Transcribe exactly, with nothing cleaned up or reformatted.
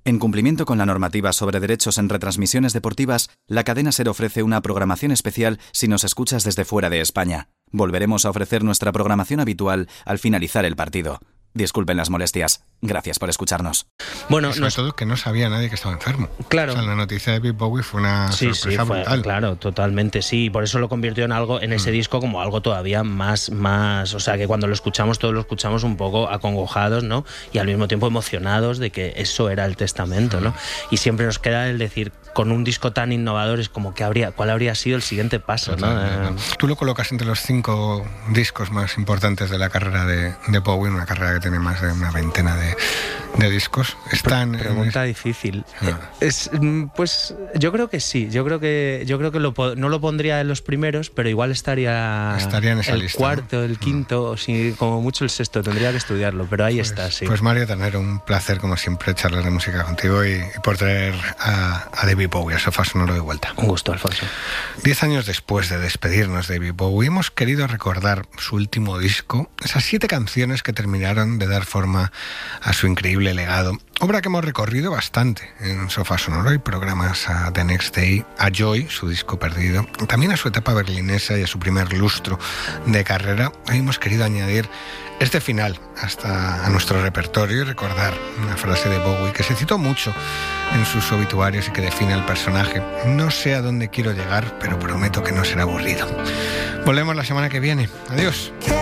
En cumplimiento con la normativa sobre derechos en retransmisiones deportivas, la cadena SER ofrece una programación especial si nos escuchas desde fuera de España. Volveremos a ofrecer nuestra programación habitual al finalizar el partido. Disculpen las molestias. Gracias por escucharnos. Bueno, sobre nos... todo que no sabía nadie que estaba enfermo. Claro. O sea, la noticia de David Bowie fue una sí, sorpresa sí, fue, brutal. Claro, totalmente, sí. Por eso lo convirtió en algo, en ese mm. disco, como algo todavía más, más... O sea, que cuando lo escuchamos, todos lo escuchamos un poco acongojados, ¿no? Y al mismo tiempo emocionados de que eso era el testamento, ¿no? Y siempre nos queda el decir, con un disco tan innovador, es como que habría, ¿cuál habría sido el siguiente paso, ¿no? Eh... Tú lo colocas entre los cinco discos más importantes de la carrera de, de Bowie, una carrera que tiene más de una veintena de, de discos. Están pregunta en... difícil. Ah. Es, pues yo creo que sí. Yo creo que yo creo que lo, no lo pondría en los primeros, pero igual estaría, estaría en esa el lista, cuarto, ¿no? el quinto, o si, como mucho el sexto. Tendría que estudiarlo, pero ahí pues, está, sí. Pues Mario Tanero, un placer como siempre charlar de música contigo y, y por traer a, a David Bowie al Sofá Sonoro de vuelta. Un gusto, Alfonso. Diez años después de despedirnos de David Bowie, hemos querido recordar su último disco, esas siete canciones que terminaron de dar forma a su increíble legado. Obra que hemos recorrido bastante en Sofá Sonoro y programas a The Next Day, a Joy, su disco perdido, también a su etapa berlinesa y a su primer lustro de carrera. Hoy hemos querido añadir este final hasta a nuestro repertorio y recordar una frase de Bowie que se citó mucho en sus obituarios y que define al personaje. No sé a dónde quiero llegar, pero prometo que no será aburrido. Volvemos la semana que viene. Adiós.